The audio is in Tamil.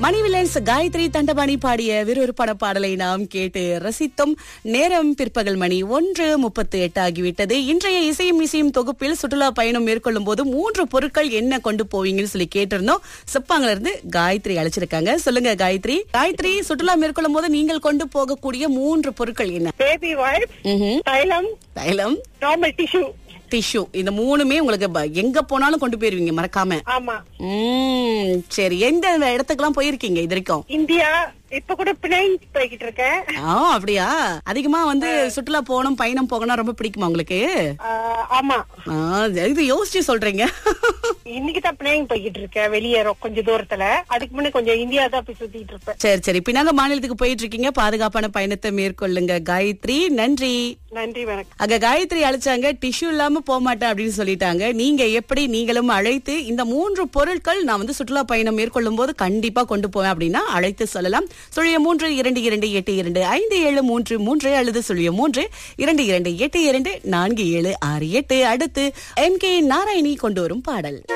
மணிவில்லன்ஸ் காயத்ரி தண்டபாணி பாடிய விறுவிறுப்பான பாடலை நாம் கேட்டு ரசித்தோம். நேரம் பிற்பகல் மணி 1:38 ஆகிவிட்டது. இன்றைய இசையும் தொகுப்பில் சுற்றுலா பயணம் மேற்கொள்ளும் போது 3 பொருட்கள் என்ன கொண்டு போவீங்கன்னு சொல்லி கேட்டிருந்தோம். செப்பாங்கல இருந்து காயத்ரி அழைச்சிருக்காங்க. சொல்லுங்க காயத்ரி. காயத்ரி, சுற்றுலா மேற்கொள்ளும் போது நீங்கள் கொண்டு போகக்கூடிய 3 பொருட்கள் என்ன? பேபி வைப்ஸ், தைலம், நார்மல் டிஷ்யூ. இந்த 3மே உங்களுக்கு எங்க போனாலும் கொண்டு போயிருவீங்க மறக்காம. ஆமா. சரி, எந்த இடத்துக்குலாம் போயிருக்கீங்க இது வரைக்கும்? இந்தியா, இப்ப கூட பிணைங் போய்கிட்டு இருக்கேன். அப்படியா? அதிகமா சுற்றுலா போகணும், பயணம் போகணும் ரொம்ப பிடிக்குமா உங்களுக்கு? ஆமா. இது யோசிச்சு சொல்றீங்க. இன்னைக்கு தான் பிணைங் போய்கிட்டு இருக்கேன், வெளியே கொஞ்சம் தூரத்துல. அதுக்கு முன்ன கொஞ்சம் இந்தியா தான் போய் சுத்திட்டு இருப்பேன். சரி, பின்னாங்க மாநிலத்துக்கு போயிட்டு இருக்கீங்க. பாதுகாப்பான பயணத்தை மேற்கொள்ளுங்க காயத்ரி. நன்றி. நன்றி, வணக்கம். அங்க காயத்ரி அழைச்சாங்க, டிஷ்யூ இல்லாம போக மாட்டேன் அப்படின்னு சொல்லிட்டாங்க. நீங்க எப்படி நீங்களும் அழைத்து இந்த 3 பொருட்கள் நான் சுற்றுலா பயணம் மேற்கொள்ளும் போது கண்டிப்பா கொண்டு போவேன் அப்படின்னா அழைத்து சொல்லலாம். 0322857333 அல்லது 0322824748. அடுத்து MK நாராயணி கொண்டு வரும் பாடல்.